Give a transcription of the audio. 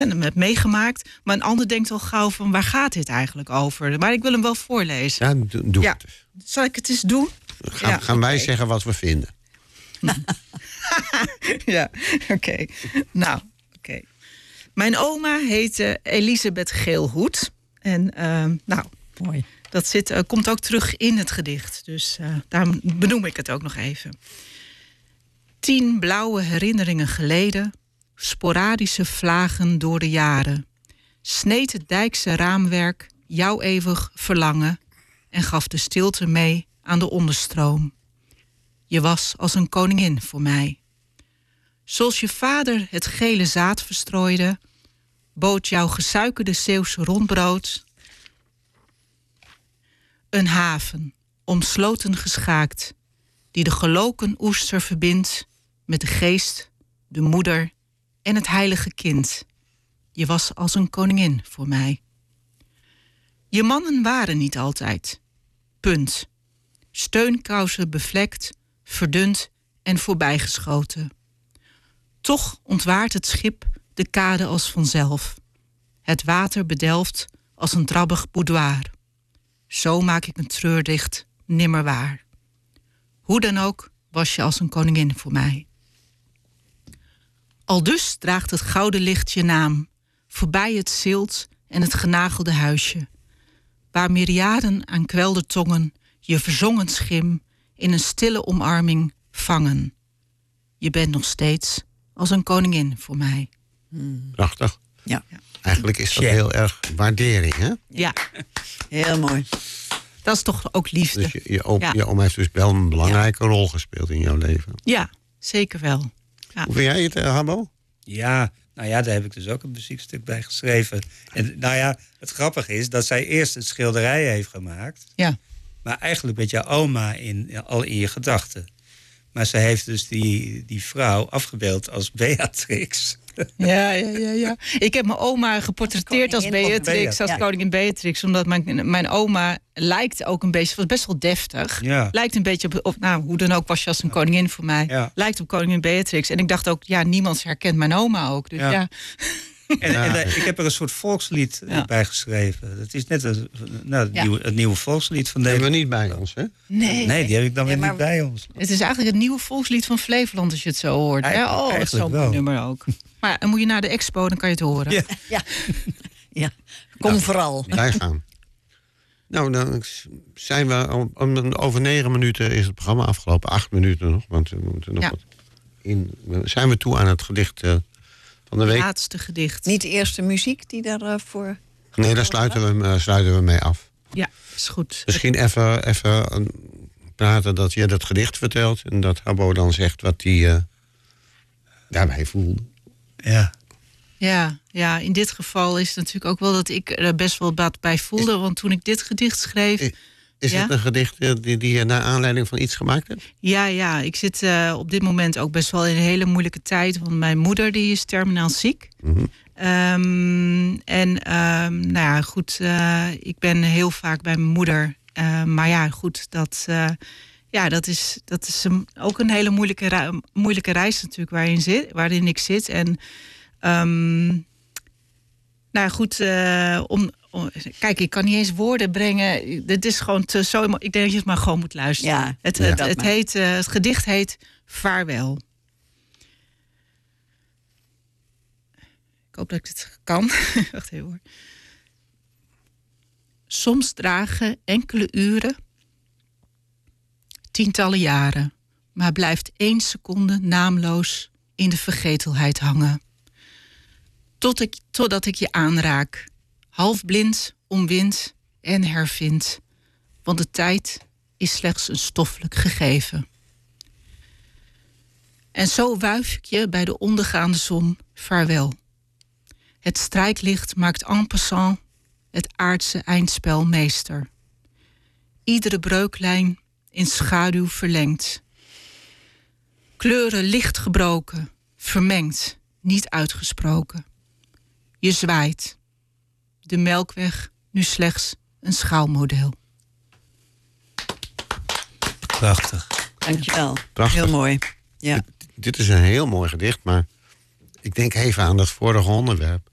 hem heb meegemaakt. Maar een ander denkt al gauw van, waar gaat dit eigenlijk over? Maar ik wil hem wel voorlezen. Ja, doe het dus. Zal ik het eens doen? Gaan wij zeggen wat we vinden. Ja, oké. Nou, oké. Mijn oma heette Elisabeth Geelhoed. En mooi. Dat komt ook terug in het gedicht. Dus daarom benoem ik het ook nog even. 10 blauwe herinneringen geleden, sporadische vlagen door de jaren, sneed het dijkse raamwerk jouw eeuwig verlangen en gaf de stilte mee aan de onderstroom. Je was als een koningin voor mij. Zoals je vader het gele zaad verstrooide, bood jouw gesuikerde Zeeuwse rondbrood een haven, omsloten geschaakt, die de geloken oester verbindt met de geest, de moeder en het heilige kind. Je was als een koningin voor mij. Je mannen waren niet altijd. Punt. Steunkousen bevlekt, verdund en voorbijgeschoten. Toch ontwaart het schip de kade als vanzelf. Het water bedelft als een drabbig boudoir. Zo maak ik een treurdicht nimmer waar. Hoe dan ook was je als een koningin voor mij. Aldus draagt het gouden licht je naam, voorbij het zilt en het genagelde huisje, waar myriaden aan kweldertongen je verzongen schim in een stille omarming vangen. Je bent nog steeds als een koningin voor mij. Prachtig. Ja. Eigenlijk is dat heel erg waardering, hè? Ja, Heel mooi. dat is toch ook liefde. Dus je oma heeft dus wel een belangrijke rol gespeeld in jouw leven. Ja, zeker wel. Ja. Hoe vind jij het, Habbo? Ja, daar heb ik dus ook een muziekstuk bij geschreven. En het grappige is dat zij eerst het schilderij heeft gemaakt. Ja. Maar eigenlijk met jouw oma al in je gedachten. Maar ze heeft dus die vrouw afgebeeld als Beatrix. Ja. Ik heb mijn oma geportretteerd als Beatrix, als koningin Beatrix. Omdat mijn oma lijkt ook een beetje, was best wel deftig. Ja. Lijkt een beetje op, hoe dan ook was je als een koningin voor mij. Ja. Lijkt op koningin Beatrix. En ik dacht ook, niemand herkent mijn oma ook. Dus ja. En ik heb er een soort volkslied bij geschreven. Dat is net het nieuwe volkslied van Die Nederland. hebben we niet bij ons, hè? Nee, die heb ik dan weer niet bij ons. Het is eigenlijk het nieuwe volkslied van Flevoland, als je het zo hoort. Dat is zo'n mooi nummer ook. Maar dan moet je naar de expo, dan kan je het horen. Ja. Kom vooral. Wij gaan. Nou, dan zijn we over 9 minuten is het programma afgelopen. 8 minuten nog, want we moeten nog wat in. Zijn we toe aan het gedicht van de week? Laatste gedicht. Niet de eerste muziek die daarvoor... Nee, daar sluiten we mee af. Ja, is goed. Misschien even praten dat je dat gedicht vertelt en dat Habbo dan zegt wat hij daarbij voelde. Ja, in dit geval is het natuurlijk ook wel dat ik er best wel wat bij voelde. Want toen ik dit gedicht schreef... Is het een gedicht die je naar aanleiding van iets gemaakt hebt? Ja, ik zit op dit moment ook best wel in een hele moeilijke tijd. Want mijn moeder die is terminaal ziek. Mm-hmm. Ik ben heel vaak bij mijn moeder. Maar ja, goed, dat is ook een hele moeilijke reis natuurlijk waarin ik zit. En kijk, ik kan niet eens woorden brengen. Dit is gewoon zo. Ik denk dat je het maar gewoon moet luisteren. Ja, het gedicht heet Vaarwel. Ik hoop dat ik het kan. Wacht even hoor. Soms dragen enkele uren, tientallen jaren, maar blijft 1 seconde naamloos in de vergetelheid hangen. Totdat ik je aanraak, half blind, omwind en hervind. Want de tijd is slechts een stoffelijk gegeven. En zo wuif ik je bij de ondergaande zon vaarwel. Het strijklicht maakt en passant het aardse eindspel meester. Iedere breuklijn in schaduw verlengd. Kleuren licht gebroken, vermengd, niet uitgesproken. Je zwaait. De Melkweg nu slechts een schaalmodel. Prachtig. Dankjewel. Prachtig. Heel mooi. Ja. Dit is een heel mooi gedicht, maar ik denk even aan dat vorige onderwerp.